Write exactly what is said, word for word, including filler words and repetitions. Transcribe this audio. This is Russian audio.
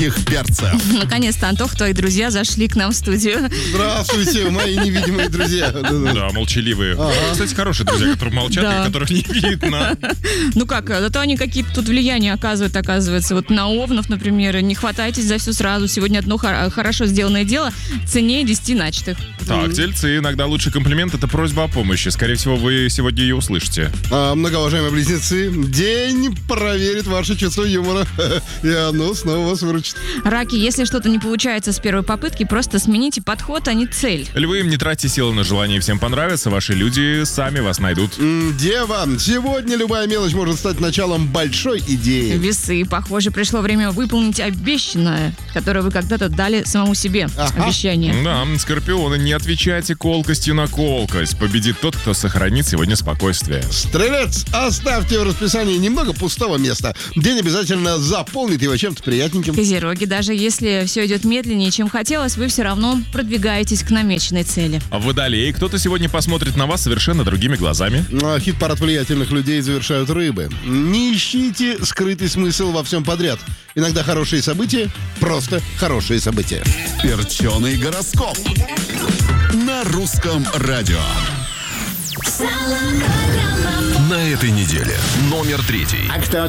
перцев. Наконец-то, Антох, твои друзья зашли к нам в студию. Здравствуйте, мои невидимые друзья. Да, молчаливые. Ага. Кстати, хорошие друзья, которые молчат Да. и которых не видно. Ну как, зато они какие-то тут влияния оказывают, оказывается. Вот на овнов, например, не хватайтесь за все сразу. Сегодня одно хор- хорошо сделанное дело ценнее десяти начатых. Так, тельцы, иногда лучший комплимент — это просьба о помощи. Скорее всего, вы сегодня ее услышите. А, многоуважаемые близнецы, день проверит ваше чувство юмора, и оно снова вас выручит. Раки, если что-то не получается с первой попытки, просто смените подход, а не цель. Львы, не тратьте силы на желание всем понравиться. Ваши люди сами вас найдут. М, Дева, сегодня любая мелочь может стать началом большой идеи. Весы, похоже, пришло время выполнить обещанное, которое вы когда-то дали самому себе. Ага. Обещание. Да, скорпионы, не отвечайте колкостью на колкость. Победит тот, кто сохранит сегодня спокойствие. Стрелец, оставьте в расписании немного пустого места. День обязательно заполнит его чем-то приятненьким. Козероги, даже если все идет медленнее, чем хотелось, вы все равно продвигаетесь к намеченной цели. А в Водолее кто-то сегодня посмотрит на вас совершенно другими глазами. А хит-парад влиятельных людей завершают рыбы. Не ищите скрытый смысл во всем подряд. Иногда хорошие события — просто хорошие события. Перченый гороскоп. На русском радио. На этой неделе номер третий. А кто